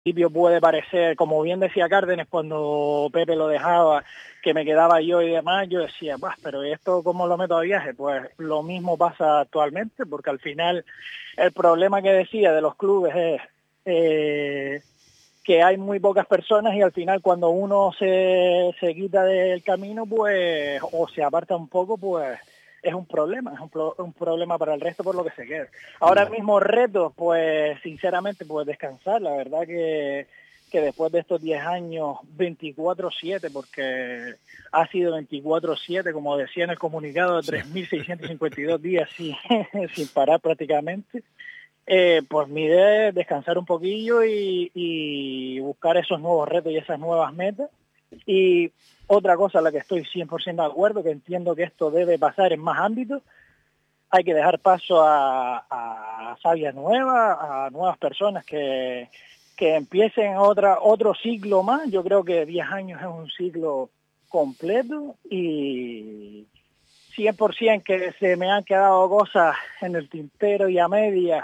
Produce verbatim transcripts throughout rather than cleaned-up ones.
principio puede parecer, como bien decía Cárdenas cuando Pepe lo dejaba, que me quedaba yo y demás, yo decía, bah, pero ¿esto cómo lo meto a viaje? Pues lo mismo pasa actualmente, porque al final el problema que decía de los clubes es eh, que hay muy pocas personas y al final cuando uno se, se quita del camino, pues, o se aparta un poco, pues es un problema, es un, pro, un problema para el resto por lo que se queda. Ahora mismo retos, pues sinceramente, pues descansar, la verdad que, que después de estos diez años, veinticuatro siete, porque ha sido veinticuatro siete, como decía en el comunicado, de tres mil seiscientos cincuenta y dos días sin, sin parar prácticamente, eh, pues mi idea es descansar un poquillo y, y buscar esos nuevos retos y esas nuevas metas. Y otra cosa a la que estoy cien por ciento de acuerdo, que entiendo que esto debe pasar en más ámbitos, hay que dejar paso a, a savia nueva, a nuevas personas que, que empiecen otra otro ciclo más. Yo creo que diez años es un ciclo completo y cien por ciento que se me han quedado cosas en el tintero y a media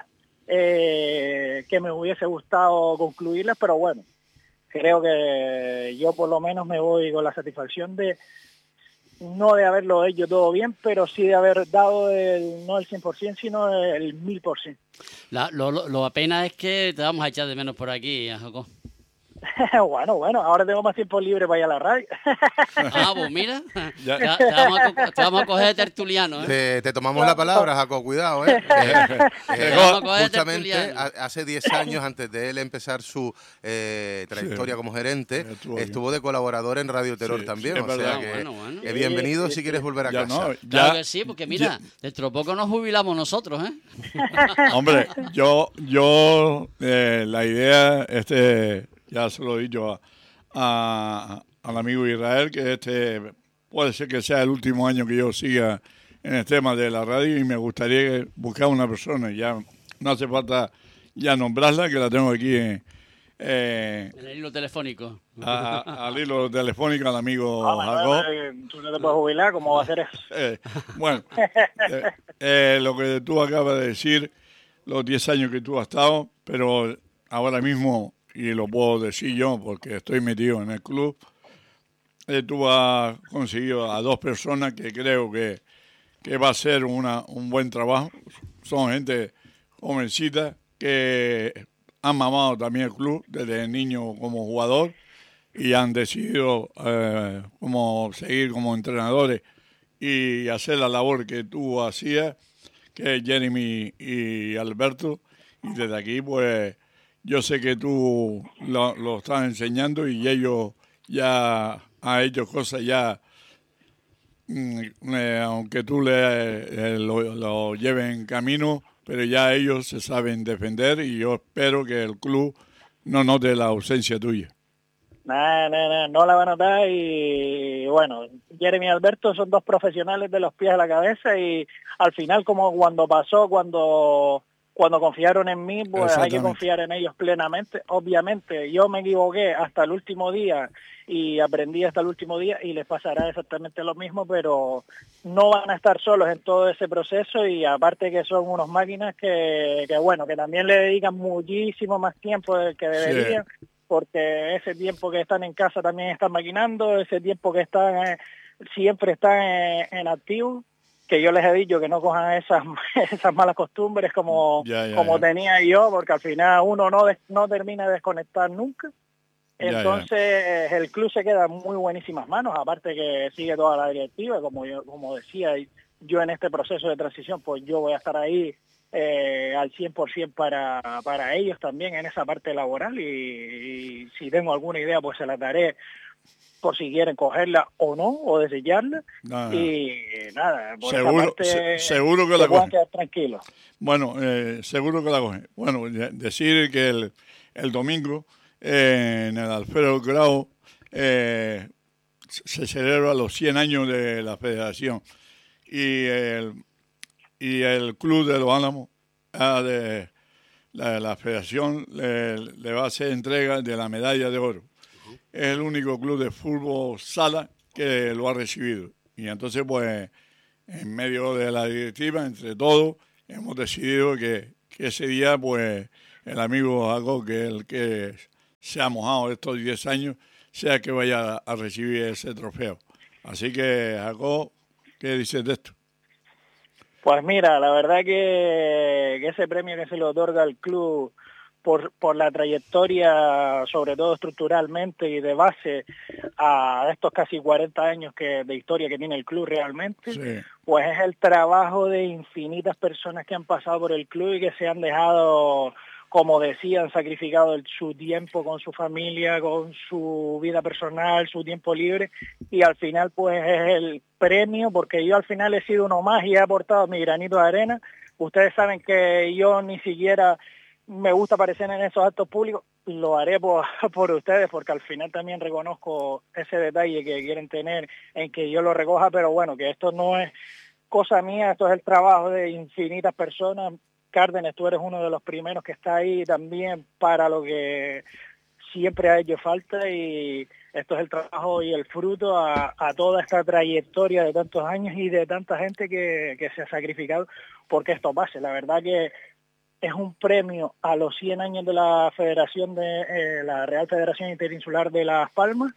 eh, que me hubiese gustado concluirlas, pero bueno, creo que yo por lo menos me voy con la satisfacción de no de haberlo hecho todo bien, pero sí de haber dado el, no el cien por ciento, sino el mil por ciento. La, lo, lo, lo apenas es que te vamos a echar de menos por aquí, Jacob. Bueno, bueno, ahora tengo más tiempo libre para ir a la radio. Ah, pues mira, te, te, vamos a, te vamos a coger de tertuliano, ¿eh? Te, te tomamos la palabra, Jacob, cuidado, ¿eh? eh, eh justamente hace diez años, antes de él empezar su eh, trayectoria sí, como gerente, estuvo, estuvo de colaborador en Radio Terror sí, también, sí, o sea ah, que bueno, bueno. Eh, bienvenido sí, sí, si quieres volver a ya casa. No, ya, claro que sí, porque mira, ya, dentro de poco nos jubilamos nosotros, ¿eh? Hombre, yo, yo eh, la idea, este... ya se lo he dicho a, a, al amigo Israel, que este puede ser que sea el último año que yo siga en el tema de la radio y me gustaría buscar una persona, ya no hace falta ya nombrarla, que la tengo aquí en, eh, en el hilo telefónico. A, a, al hilo telefónico al amigo ah, Jacob. No, tú no te puedes jubilar, ¿cómo va a hacer eso? Eh, bueno, eh, eh, lo que tú acabas de decir, los diez años que tú has estado, pero ahora mismo... y lo puedo decir yo porque estoy metido en el club, eh, tú has conseguido a dos personas que creo que, que va a ser una, un buen trabajo. Son gente jovencita que han mamado también el club desde niño como jugador y han decidido eh, como seguir como entrenadores y hacer la labor que tú hacías, que es Jeremy y Alberto, y desde aquí pues yo sé que tú lo, lo estás enseñando y ellos ya han hecho cosas ya, eh, aunque tú le, eh, lo, lo lleves en camino, pero ya ellos se saben defender y yo espero que el club no note la ausencia tuya. No, no, no, no la va a notar y bueno, Jeremy y Alberto son dos profesionales de los pies a la cabeza y al final como cuando pasó, cuando... cuando confiaron en mí, pues hay que confiar en ellos plenamente. Obviamente, yo me equivoqué hasta el último día y aprendí hasta el último día y les pasará exactamente lo mismo, pero no van a estar solos en todo ese proceso y aparte que son unos máquinas que, que bueno, que también le dedican muchísimo más tiempo del que deberían, sí. Porque ese tiempo que están en casa también están maquinando, ese tiempo que están eh, siempre están en, en activo, que yo les he dicho que no cojan esas esas malas costumbres como, ya, ya, como ya. tenía yo, porque al final uno no, des, no termina de desconectar nunca. Entonces ya, ya. el club se queda en muy buenísimas manos, aparte que sigue toda la directiva, como yo como decía, yo en este proceso de transición, pues yo voy a estar ahí eh, al cien por ciento para, para ellos también en esa parte laboral y, y si tengo alguna idea, pues se la daré por si quieren cogerla o no, o desecharla, nada. Y nada, por seguro, esa parte se, seguro que la puedan quedar tranquilos. Bueno, eh, seguro que la cogen. Bueno, decir que el, el domingo eh, en el Alfredo Grau eh, se celebra los cien años de la federación y el, y el Club de los Álamos ah, de la, la federación le, le va a hacer entrega de la medalla de oro. Es el único club de fútbol sala que lo ha recibido. Y entonces, pues, en medio de la directiva, entre todos, hemos decidido que, que ese día, pues, el amigo Jacob, que es el que se ha mojado estos diez años, sea que vaya a recibir ese trofeo. Así que, Jacob, ¿qué dices de esto? Pues mira, la verdad que, que ese premio que se le otorga al club por, por la trayectoria, sobre todo estructuralmente y de base a estos casi cuarenta años que, de historia que tiene el club realmente, sí. Pues es el trabajo de infinitas personas que han pasado por el club y que se han dejado, como decía, han sacrificado el, su tiempo con su familia, con su vida personal, su tiempo libre, y al final pues es el premio, porque yo al final he sido uno más y he aportado mi granito de arena. Ustedes saben que yo ni siquiera me gusta aparecer en esos actos públicos, lo haré por, por ustedes, porque al final también reconozco ese detalle que quieren tener en que yo lo recoja, pero bueno, que esto no es cosa mía, esto es el trabajo de infinitas personas. Cárdenes, tú eres uno de los primeros que está ahí también para lo que siempre ha hecho falta, y esto es el trabajo y el fruto a, a toda esta trayectoria de tantos años y de tanta gente que, que se ha sacrificado porque esto pase. La verdad que es un premio a los cien años de la Federación de eh, la Real Federación Interinsular de Las Palmas,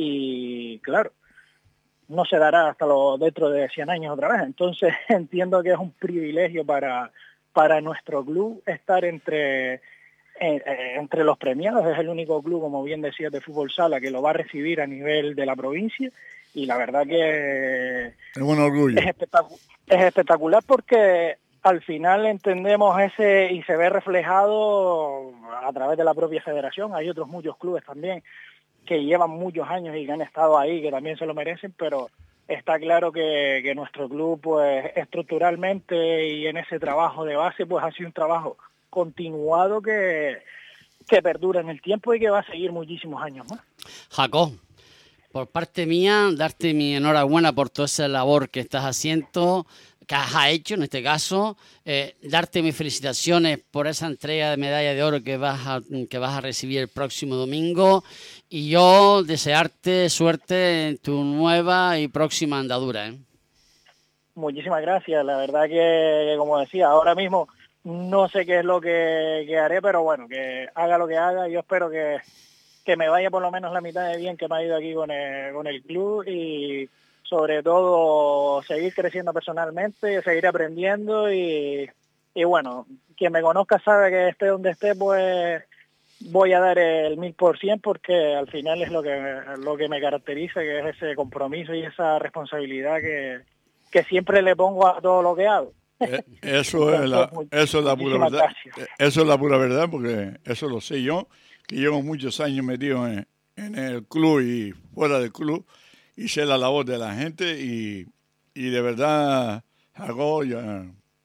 y claro, no se dará hasta lo, dentro de cien años otra vez. Entonces entiendo que es un privilegio para para nuestro club estar entre, eh, entre los premiados. Es el único club, como bien decías, de fútbol sala que lo va a recibir a nivel de la provincia, y la verdad que es un orgullo. Es, espectac- es espectacular porque al final entendemos ese y se ve reflejado a través de la propia federación. Hay otros muchos clubes también que llevan muchos años y que han estado ahí, que también se lo merecen, pero está claro que, que nuestro club, pues estructuralmente y en ese trabajo de base, pues ha sido un trabajo continuado que, que perdura en el tiempo y que va a seguir muchísimos años más. Jacob, por parte mía, darte mi enhorabuena por toda esa labor que estás haciendo, que has hecho en este caso, eh, darte mis felicitaciones por esa entrega de medalla de oro que vas a, que vas a recibir el próximo domingo, y yo desearte suerte en tu nueva y próxima andadura, ¿eh? Muchísimas gracias, la verdad que, que como decía, ahora mismo no sé qué es lo que, que haré, pero bueno, que haga lo que haga, yo espero que, que me vaya por lo menos la mitad de bien que me ha ido aquí con el, con el club, y sobre todo seguir creciendo personalmente, seguir aprendiendo, y, y bueno, quien me conozca sabe que esté donde esté, pues voy a dar el mil por cien, porque al final es lo que, lo que me caracteriza, que es ese compromiso y esa responsabilidad que, que siempre le pongo a todo lo que hago. Eh, eso es la, eso es la pura verdad. Gracias. Eso es la pura verdad, porque eso lo sé yo, que llevo muchos años metido en, en el club y fuera del club, y sé la labor de la gente, y, y de verdad, Jacob, ya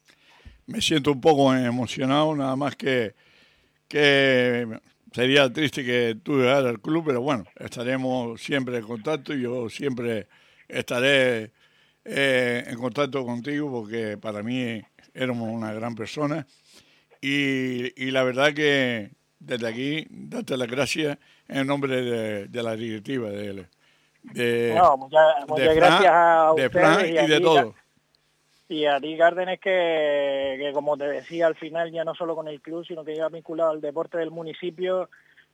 me siento un poco emocionado, nada más que, que sería triste que tú dejaras el club, pero bueno, estaremos siempre en contacto, y yo siempre estaré eh, en contacto contigo, porque para mí eres una gran persona, y, y la verdad que desde aquí, darte las gracias en nombre de, de la directiva de él. De, no, muchas, muchas de gracias Fran, a de ustedes Fran y, y, a de ti, todo. Y a ti, Cárdenes, que, que como te decía, al final ya no solo con el club, sino que lleva vinculado al deporte del municipio,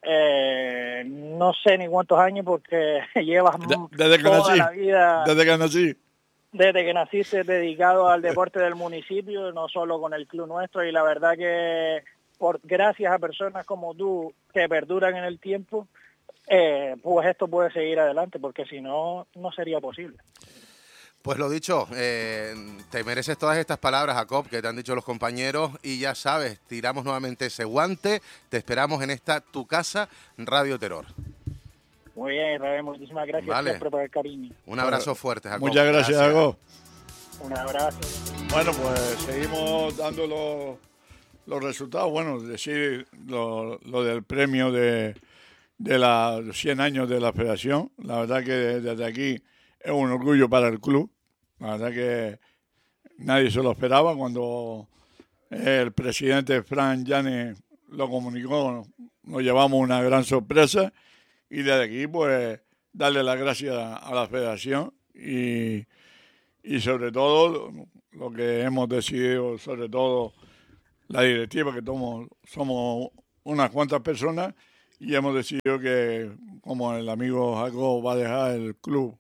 eh, no sé ni cuántos años, porque llevas de, desde que toda nací, la vida, desde que nací. Desde que naciste dedicado al deporte del municipio, no solo con el club nuestro, y la verdad que por gracias a personas como tú que perduran en el tiempo, Eh, pues esto puede seguir adelante, porque si no, no sería posible. Pues lo dicho, eh, te mereces todas estas palabras, Jacob, que te han dicho los compañeros, y ya sabes, tiramos nuevamente ese guante, te esperamos en esta tu casa, Radio Terror. Muy bien, Israel, muchísimas gracias, vale, siempre por el cariño. Un abrazo fuerte, Jacob. Muchas gracias, gracias. Jacob. Un abrazo. Bueno, pues seguimos dando los, los resultados. Bueno, decir lo, lo del premio de... de la, los cien años de la federación. La verdad que desde aquí es un orgullo para el club. La verdad que nadie se lo esperaba. Cuando el presidente Fran Llanes lo comunicó, nos llevamos una gran sorpresa, y desde aquí pues darle las gracias a la federación, y, y sobre todo lo que hemos decidido, sobre todo la directiva, que somos, somos unas cuantas personas y hemos decidido que, como el amigo Jacob va a dejar el club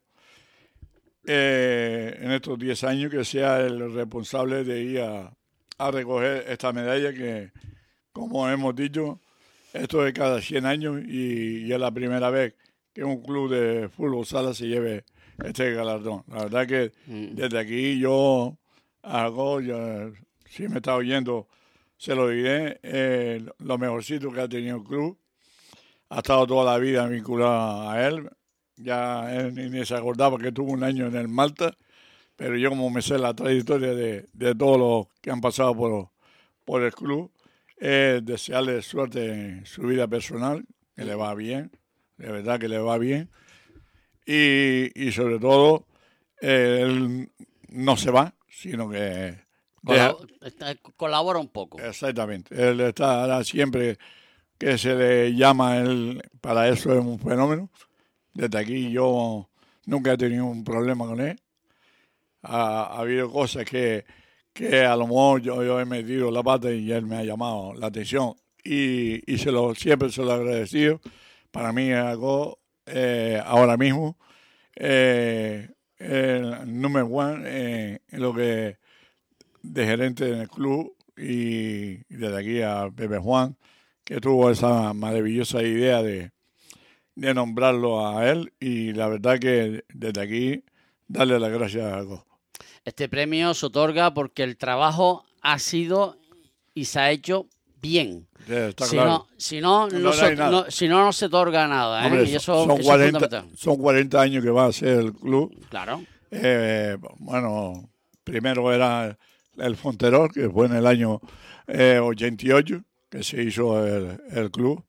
eh, en estos diez años, que sea el responsable de ir a, a recoger esta medalla que, como hemos dicho, esto es cada cien años y, y es la primera vez que un club de fútbol sala se lleve este galardón. La verdad que desde aquí yo hago, yo, si me está oyendo, se lo diré, eh, lo mejorcito que ha tenido el club. Ha estado toda la vida vinculado a él. Ya él ni, ni se acordaba que tuvo un año en el Malta, pero yo como me sé la trayectoria de, de todos los que han pasado por, por el club, es desearle suerte en su vida personal, que le va bien, de verdad que le va bien. Y, y sobre todo, eh, él no se va, sino que... Deja, colabora un poco. Exactamente. Él está siempre que se le llama, él, para eso es un fenómeno. Desde aquí yo nunca he tenido un problema con él. Ha, ha habido cosas que, que a lo mejor yo, yo he metido la pata y él me ha llamado la atención. Y, y se lo, siempre se lo he agradecido. Para mí es algo, eh, ahora mismo, eh, el número uno eh, en lo que de gerente en el club, y desde aquí a Pepe Juan, que tuvo esa maravillosa idea de, de nombrarlo a él, y la verdad que desde aquí darle las gracias a Jacob. Este premio se otorga porque el trabajo ha sido y se ha hecho bien. Sí, está si, claro. no, si, no, no, no, so, no, si no, no se otorga nada. ¿eh? Hombre, y eso, son, eso cuarenta, son cuarenta años que va a ser el club. Claro. Eh, bueno, primero era el Fonterol, que fue en el año eh, ochenta y ocho, que se hizo el, el club,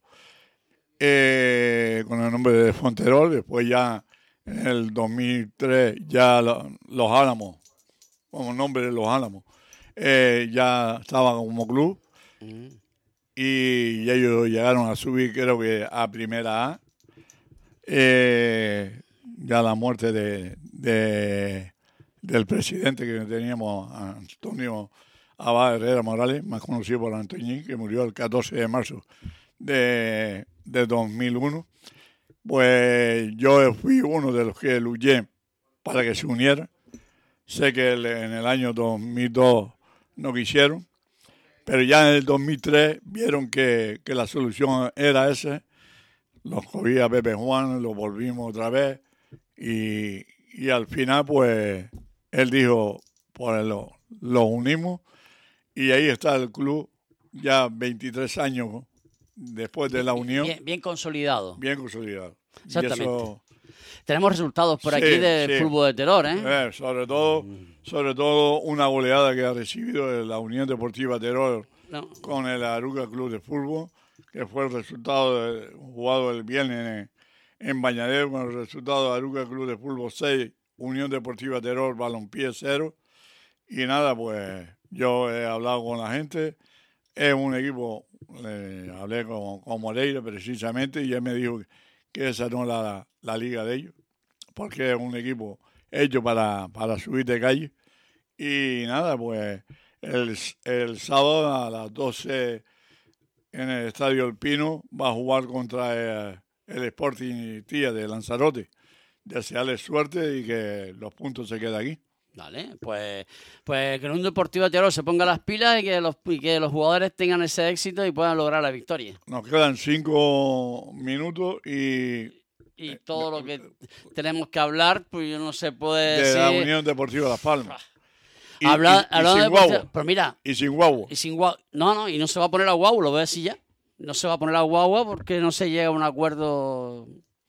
eh, con el nombre de Fonterol. Después ya en el dos mil tres ya lo, Los Álamos, como nombre de Los Álamos, eh, ya estaba como club. Mm. Y ellos llegaron a subir, creo que a Primera A. Eh, ya la muerte de, de del presidente que teníamos, Antonio Abad Herrera Morales, más conocido por Antoñín, que murió el catorce de marzo de, de dos mil uno. Pues yo fui uno de los que luché para que se uniera. Sé que en el año dos mil dos no quisieron, pero ya en el dos mil tres vieron que, que la solución era esa. Los cogí a Pepe Juan, lo volvimos otra vez, y, y al final pues él dijo, pues lo, lo unimos, y ahí está el club ya veintitrés años después de la unión. Bien, bien consolidado. Bien consolidado. Exactamente. Eso, tenemos resultados por sí, aquí de sí. fútbol de Teror, ¿eh? eh sobre todo, sobre todo una goleada que ha recibido de la Unión Deportiva Teror no. con el Aruca Club de Fútbol, que fue el resultado de, jugado el viernes en, en Bañadero, con el resultado de Aruca Club de Fútbol seis, Unión Deportiva Teror Balompié cero. Y nada, pues yo he hablado con la gente, es un equipo, eh, hablé con, con Moreira precisamente, y él me dijo que esa no es la, la liga de ellos, porque es un equipo hecho para, para subir de calle. Y nada, pues el, el sábado a las doce en el Estadio El Pino va a jugar contra el, el Sporting Tía de Lanzarote. Desearle suerte y que los puntos se queden aquí. Vale, pues, pues que un Deportivo de Teror se ponga las pilas y que, los, y que los jugadores tengan ese éxito y puedan lograr la victoria. Nos quedan cinco minutos y... Y todo lo que tenemos que hablar, pues no se puede de decir... la Unión Deportiva Las Palmas. Y, Habla, y, y sin de guagua. Pero mira... Y sin guagua. Y sin guagua. No, no, y no se va a poner a guagua, lo voy a decir ya. No se va a poner a guagua porque no se llega a un acuerdo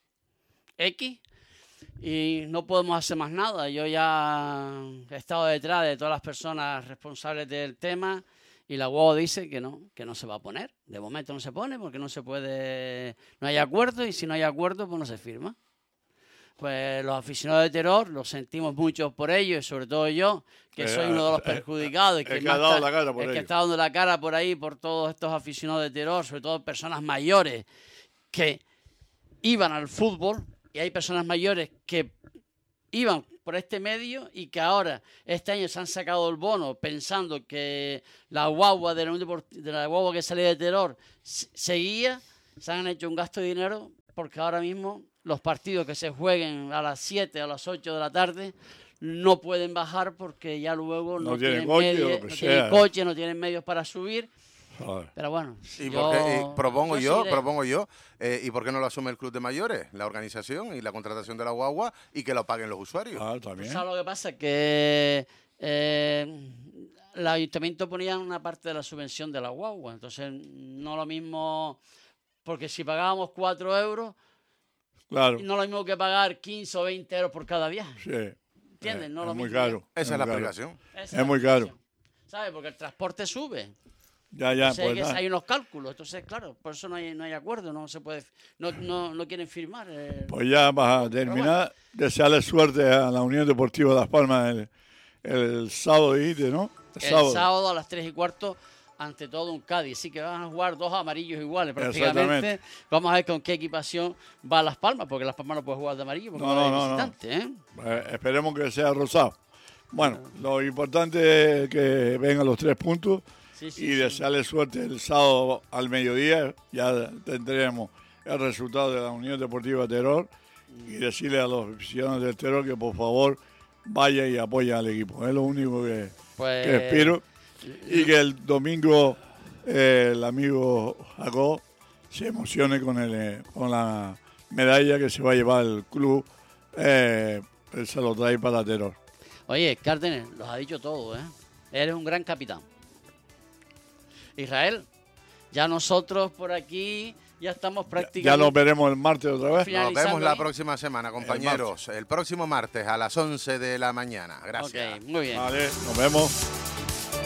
X. Y no podemos hacer más nada. Yo ya he estado detrás de todas las personas responsables del tema y la U O dice que no, que no se va a poner. De momento no se pone porque no se puede, no hay acuerdo, y si no hay acuerdo pues no se firma. Pues los aficionados de Teror los sentimos mucho por ello, y sobre todo yo, que eh, soy uno de los perjudicados. Eh, y que, que, más ha dado está, la cara por el ello. que está dando la cara por ahí por todos estos aficionados de Teror, sobre todo personas mayores que iban al fútbol. Y hay personas mayores que iban por este medio y que ahora, este año, se han sacado el bono pensando que la guagua de la, de la guagua que salía de Teror seguía, se han hecho un gasto de dinero porque ahora mismo los partidos que se jueguen a las siete o a las ocho de la tarde no pueden bajar porque ya luego no, no tienen, tienen, coche, medios, no sea. tienen coche, no tienen medios para subir. Joder. Pero bueno, ¿Y yo, por qué, y propongo yo, yo propongo yo, eh, ¿y por qué no lo asume el Club de Mayores, la organización y la contratación de la guagua y que lo paguen los usuarios? Ah, también. ¿Sabes lo que pasa? Que eh, el ayuntamiento ponía una parte de la subvención de la guagua, entonces no lo mismo, porque si pagábamos cuatro euros, claro. no lo mismo que pagar quince o veinte euros por cada viaje. Sí. ¿Entiendes? No es lo muy mismo. caro. Esa es, es la caro. explicación. Esa Es la muy explicación. caro. ¿Sabes? Porque el transporte sube. Ya, ya, Entonces, pues, hay, que- nada. hay unos cálculos. Entonces, claro, por eso no hay, no hay acuerdo, no se puede, no, no, no quieren firmar. eh. Pues ya vas a terminar. Desearle suerte a la Unión Deportiva Las Palmas el, el sábado, dijiste, ¿no? El sábado. a las tres y cuarto, ante todo un Cádiz. Sí que van a jugar dos amarillos iguales prácticamente. Vamos a ver con qué equipación va Las Palmas, porque Las Palmas no puede jugar de amarillo porque No, no, no, hay no, visitante, ¿eh? Eh, esperemos que sea rosado. Bueno, lo importante es que vengan los tres puntos Sí, sí, y sí. desearle suerte el sábado al mediodía. Ya tendremos el resultado de la Unión Deportiva Terror y decirle a los aficionados del Terror que por favor vaya y apoyen al equipo. Es lo único que, Pues, que espero. Y que el domingo eh, el amigo Jacob se emocione con, el, eh, con la medalla que se va a llevar el club. Eh, él se lo trae para Terror. Oye, Cárdenas, los ha dicho todo, ¿eh? Eres un gran capitán. Israel, ya nosotros por aquí ya estamos prácticamente... Ya nos veremos el martes otra vez. Nos finalizando vemos la ahí. próxima semana, compañeros. El, próximo martes a las once de la mañana. Gracias. Ok, muy bien. Vale, nos vemos.